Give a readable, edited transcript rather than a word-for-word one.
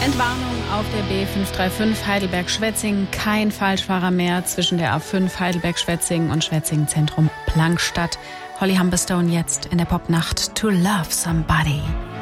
Entwarnung auf der B535 Heidelberg-Schwetzingen. Kein Falschfahrer mehr zwischen der A5 Heidelberg-Schwetzingen und Schwetzingen-Zentrum Plankstadt. Holly Humberstone jetzt in der Popnacht To Love Somebody.